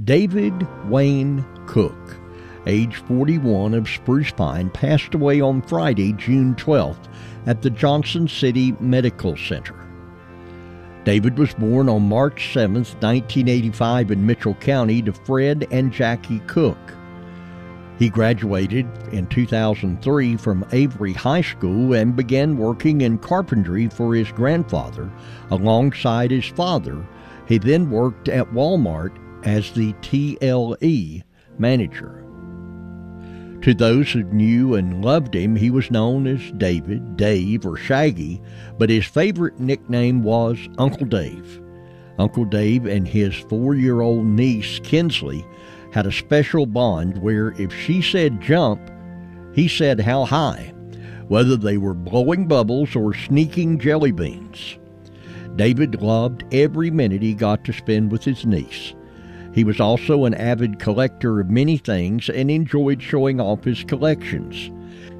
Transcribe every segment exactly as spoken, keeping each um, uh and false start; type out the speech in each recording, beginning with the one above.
David Wayne Cook, age forty-one, of Spruce Pine, passed away on Friday, June twelfth, at the Johnson City Medical Center. David was born on March seventh, nineteen eighty-five in Mitchell County to Fred and Jackie Cook. He graduated in two thousand three from Avery High School and began working in carpentry for his grandfather alongside his father. He then worked at Walmart as the T L E manager. To those who knew and loved him, he was known as David, Dave, or Shaggy, but his favorite nickname was Uncle Dave. Uncle Dave and his four-year-old niece, Kinsley, had a special bond where if she said jump, he said how high, whether they were blowing bubbles or sneaking jelly beans. David loved every minute he got to spend with his niece. He was also an avid collector of many things and enjoyed showing off his collections.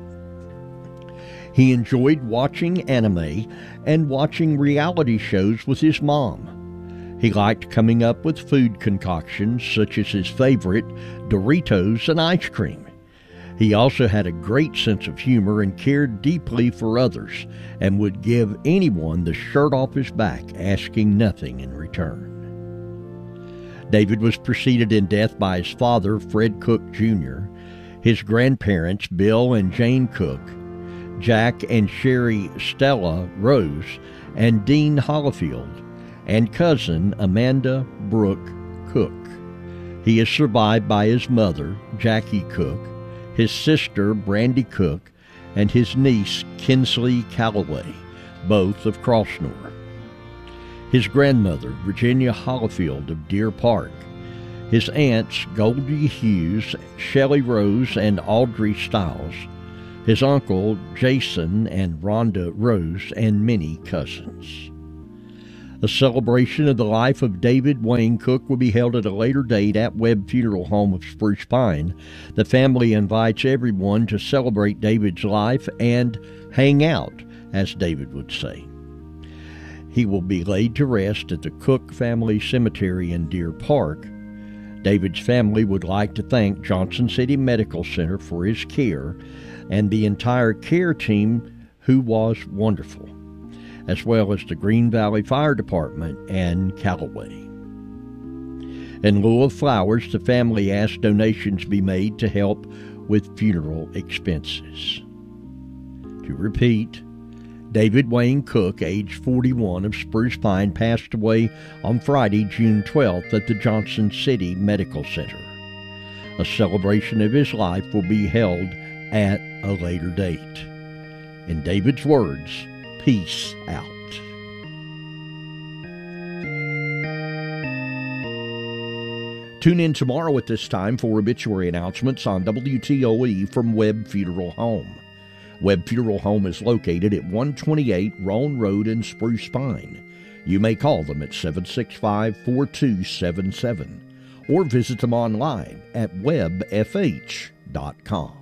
He enjoyed watching anime and watching reality shows with his mom. He liked coming up with food concoctions such as his favorite, Doritos and ice cream. He also had a great sense of humor and cared deeply for others and would give anyone the shirt off his back, asking nothing in return. David was preceded in death by his father, Fred Cook Junior, his grandparents, Bill and Jane Cook, Jack and Sherry Stella Rose, and Dean Hollifield, and cousin Amanda Brooke Cook. He is survived by his mother, Jackie Cook, his sister, Brandy Cook, and his niece, Kinsley Calloway, both of Crossnore. His grandmother, Virginia Hollifield of Deer Park, his aunts, Goldie Hughes, Shelley Rose, and Audrey Stiles, his uncle, Jason and Rhonda Rose, and many cousins. A celebration of the life of David Wayne Cook will be held at a later date at Webb Funeral Home of Spruce Pine. The family invites everyone to celebrate David's life and hang out, as David would say. He will be laid to rest at the Cook Family Cemetery in Deer Park. David's family would like to thank Johnson City Medical Center for his care and the entire care team, who was wonderful, as well as the Green Valley Fire Department and Callaway. In lieu of flowers, the family asked donations be made to help with funeral expenses. To repeat, David Wayne Cook, age forty-one, of Spruce Pine, passed away on Friday, June twelfth, at the Johnson City Medical Center. A celebration of his life will be held at a later date. In David's words, peace out. Tune in tomorrow at this time for obituary announcements on W T O E from Webb Funeral Home. Webb Funeral Home is located at one twenty-eight Roan Road in Spruce Pine. You may call them at seven six five, four two seven seven or visit them online at webb f h dot com.